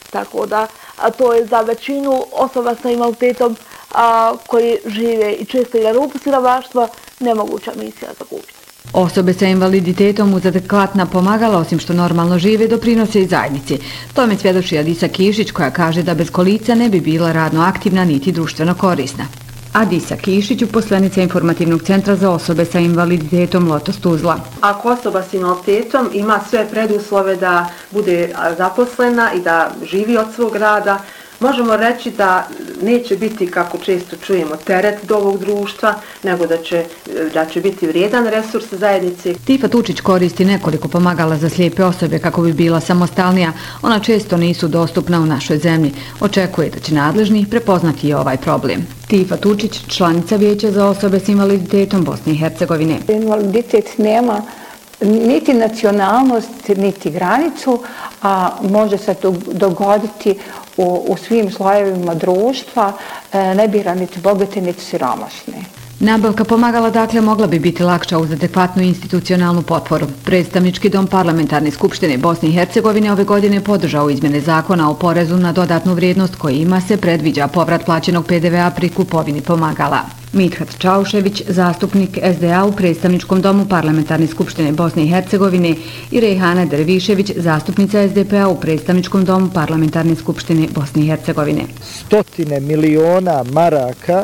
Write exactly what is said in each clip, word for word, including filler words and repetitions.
Tako da a to je za većinu osoba sa invaliditetom a, koji žive i često i na rubu siromaštva nemoguća misija za kupiti. Osobe sa invaliditetom uz adekvatna pomagala, osim što normalno žive, doprinose i zajednici. Tome svjedoči Adisa Kišić, koja kaže da bez kolica ne bi bila radno aktivna niti društveno korisna. Adisa Kišić, uposlenica Informativnog centra za osobe sa invaliditetom Lotos Tuzla. Ako osoba s invaliditetom ima sve preduslove da bude zaposlena i da živi od svog rada, možemo reći da neće biti, kako često čujemo, teret do ovog društva, nego da će, da će biti vrijedan resurs zajednice. Tifa Tučić koristi nekoliko pomagala za slijepe osobe kako bi bila samostalnija. Ona često nisu dostupna u našoj zemlji. Očekuje da će nadležni prepoznati i ovaj problem. Tifa Tučić, članica Vijeća za osobe s invaliditetom Bosne i Hercegovine. Invaliditet nema niti nacionalnost, niti granicu, a može se dogoditi u, u svim slojevima društva, ne bira niti bogate, niti siromašne. Nabavka pomagala dakle mogla bi biti lakša uz adekvatnu institucionalnu potporu. Predstavnički dom Parlamentarne skupštine Bosne i Hercegovine ove godine podržao izmjene zakona o porezu na dodatnu vrijednost kojima se predviđa povrat plaćenog P D V-a pri kupovini pomagala. Mithat Čaušević, zastupnik S D A u Predstavničkom domu Parlamentarne skupštine Bosne i Hercegovine, i Rejhana Dervišević, zastupnica S D P-a u Predstavničkom domu Parlamentarne skupštine Bosne i Hercegovine. Stotine miliona maraka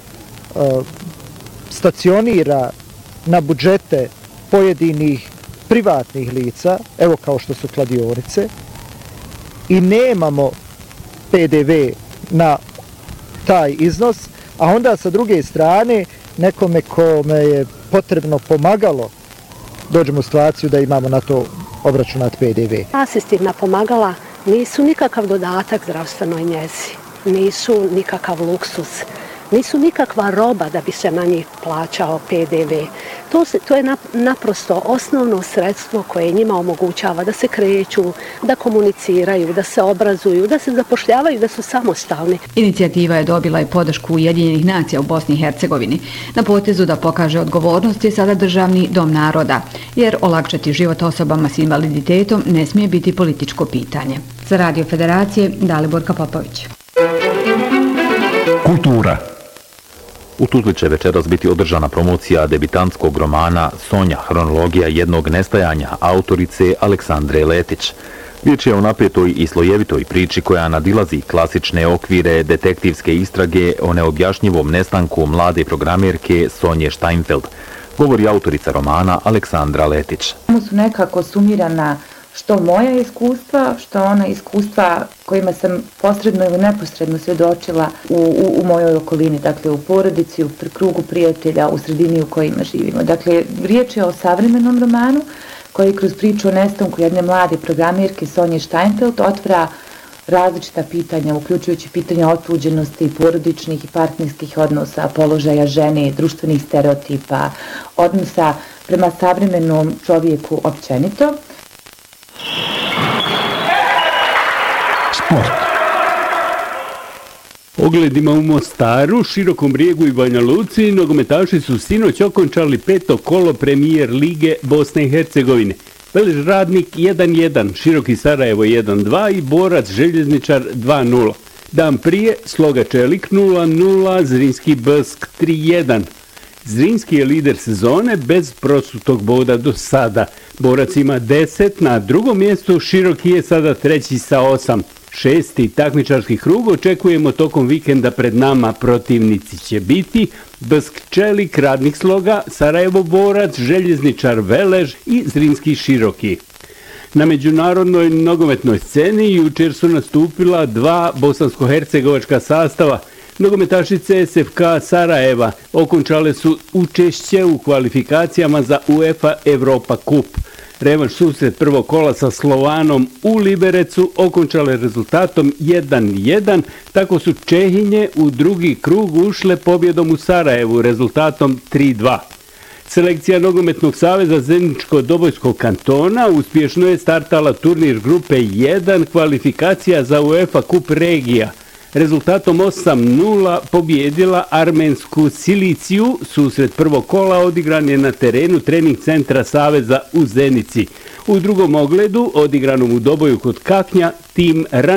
uh, stacionira na budžete pojedinih privatnih lica, evo kao što su kladionice, i nemamo P D V na taj iznos, a onda sa druge strane nekome kome je potrebno pomagalo dođemo u situaciju da imamo na to obračunat P D V. Asistivna pomagala nisu nikakav dodatak zdravstvenoj njezi, nisu nikakav luksus, nisu nikakva roba da bi se na njih plaćao P D V. To, se, to je naprosto osnovno sredstvo koje njima omogućava da se kreću, da komuniciraju, da se obrazuju, da se zapošljavaju, da su samostalni. Inicijativa je dobila i podršku Ujedinjenih nacija u Bosni i Hercegovini. Na potezu da pokaže odgovornost je sada Državni dom naroda, jer olakšati život osobama s invaliditetom ne smije biti političko pitanje. Za Radio Federacije, Daliborka Popović. Kultura. U Tuzli će večeras biti održana promocija debitantskog romana Sonja, hronologija jednog nestajanja, autorice Aleksandre Letić. Riječ je o napetoj i slojevitoj priči koja nadilazi klasične okvire detektivske istrage o neobjašnjivom nestanku mlade programerke Sonje Steinfeld, govori autorica romana Aleksandra Letić. Ovo su nekako sumirana što moja iskustva, što ona iskustva kojima sam posredno ili neposredno svjedočila u, u, u mojoj okolini, dakle u porodici, u krugu prijatelja, u sredini u kojima živimo. Dakle, riječ je o savremenom romanu koji kroz priču o nestanku jedne mlade programerke Sonje Steinfeld otvara različita pitanja, uključujući pitanja otuđenosti, porodičnih i partnerskih odnosa, položaja žene, društvenih stereotipa, odnosa prema savremenom čovjeku općenito. Sport. Ogledima u Mostaru, Širokom Brijegu i Banja Luci nogometaši su sinoć okončali peto kolo premijer lige Bosne i Hercegovine. Velež Radnik jedan jedan, Široki Sarajevo jedan dva i Borac Željezničar dva nula. Dan prije Sloga Čelik nula nula, Zrinski Brsk tri jedan. Zrinski je lider sezone bez prosutog boda do sada. Borac ima deset, na drugom mjestu Široki je sada treći sa osam. Šesti takmičarski krug očekujemo tokom vikenda pred nama. Protivnici će biti Brsk Čelik, Radnik Sloga, Sarajevo Borac, Željezničar Velež i Zrinski Široki. Na međunarodnoj nogometnoj sceni jučer su nastupila dva bosansko-hercegovačka sastava. Nogometašice S F K Sarajeva okončale su učešće u kvalifikacijama za UEFA Europa Kup. Revanš susret prvog kola sa Slovanom u Liberecu okončale rezultatom jedan jedan, tako su Čehinje u drugi krug ušle pobjedom u Sarajevu rezultatom tri dva. Selekcija Nogometnog saveza Zeničko-Dobojskog kantona uspješno je startala turnir grupe jedan, kvalifikacija za UEFA Kup regija. Rezultatom osam nula pobjedila armensku Siliciju. Susret prvog kola odigran je na terenu trening centra Saveza u Zenici. U drugom ogledu, odigranom u Doboju kod Kaknja, tim